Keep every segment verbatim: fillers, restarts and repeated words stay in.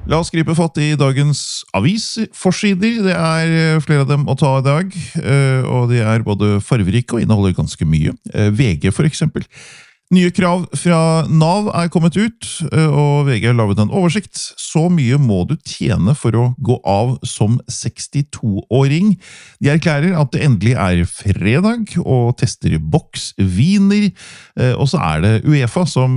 La oss gripe fatt i dagens avisforsider. Det er flere av dem å ta i dag, og de er både farverike og inneholder ganske mye. V G for eksempel. Nye krav fra Nav er kommet ut, og V G har lavet en oversikt. Så mye må du tjene for å gå av som sekstito-åring. De erklærer at det endelig er fredag, og tester boksviner. Og så er det UEFA som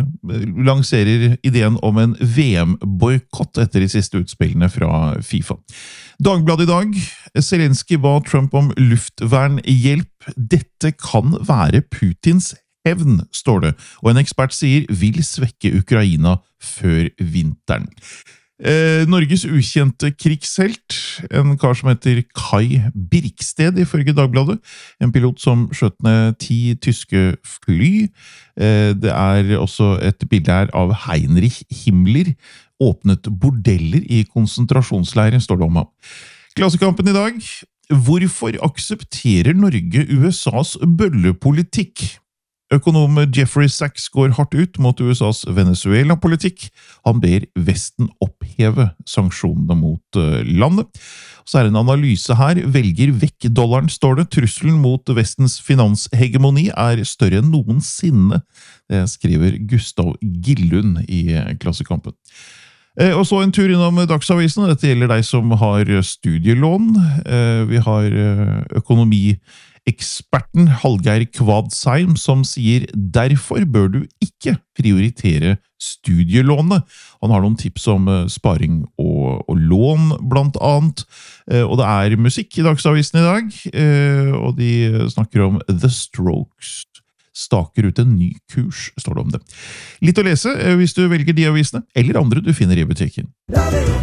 lanserer ideen om en V M-boykott etter de siste utspillene fra FIFA. Dagbladet i dag. Zelensky ba Trump om luftvernhjelp. Dette kan være Putins hevn, står det, og en ekspert sier vil svekke Ukraina før vinteren. Eh, Norges ukjente krigshelt, en kar som heter Kai Birksted ifølge Dagbladet, en pilot som skjøt ned ti tyske fly. Eh, det er også et bilde her av Heinrich Himmler, åpnet bordeller i konsentrasjonsleiren, står det om ham. Klassekampen i dag. Hvorfor aksepterer Norge U S A's bøllepolitikk? Økonom Jeffrey Sachs går hardt ut mot U S A's Venezuela-politikk. Han ber Vesten oppheve sanksjonene mot landet. Så er det en analyse her. Velger vekk dollaren, står det. Trusselen mot Vestens finanshegemoni er større enn noensinne. Det skriver Gustav Gillund i Klassekampen. Og så en tur innom Dagsavisen. Dette gjelder deg som har studielån. Vi har økonomi Eksperten Hallgeir Kvadsheim som sier derfor bør du ikke prioritere studielånet. Han har noen tips om sparing og, og lån blant annet. Og det er musikk i Dagsavisen i dag, og de snakker om The Strokes. Staker ut en ny kurs, står det om det. Litt å lese hvis du velger de avisene, eller andre du finner i butikken.